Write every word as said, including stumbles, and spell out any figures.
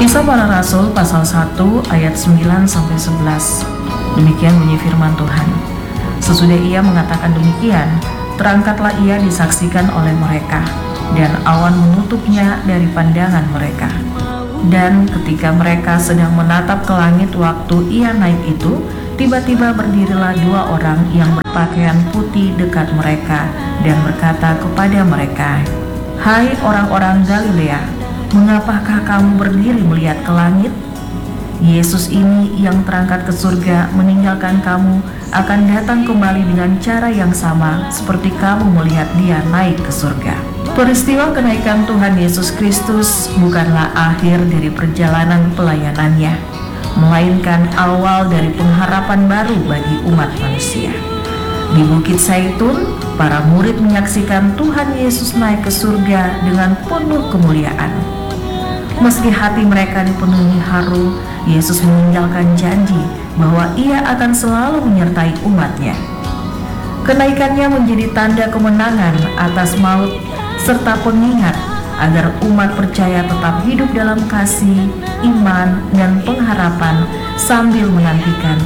Kisah Para Rasul pasal satu ayat sembilan sampai sebelas. Demikian bunyi firman Tuhan. Sesudah ia mengatakan demikian, terangkatlah ia disaksikan oleh mereka, dan awan menutupnya dari pandangan mereka. Dan ketika mereka sedang menatap ke langit waktu ia naik itu, tiba-tiba berdirilah dua orang yang berpakaian putih dekat mereka dan berkata kepada mereka, "Hai orang-orang Galilea, mengapakah kamu berdiri melihat ke langit? Yesus ini yang terangkat ke surga meninggalkan kamu akan datang kembali dengan cara yang sama seperti kamu melihat dia naik ke surga." Peristiwa kenaikan Tuhan Yesus Kristus bukanlah akhir dari perjalanan pelayanannya, melainkan awal dari pengharapan baru bagi umat manusia. Di Bukit Zaitun, para murid menyaksikan Tuhan Yesus naik ke surga dengan penuh kemuliaan. Meski hati mereka dipenuhi haru, Yesus meninggalkan janji bahwa ia akan selalu menyertai umatnya. Kenaikannya menjadi tanda kemenangan atas maut serta pengingat agar umat percaya tetap hidup dalam kasih, iman, dan pengharapan sambil menantikan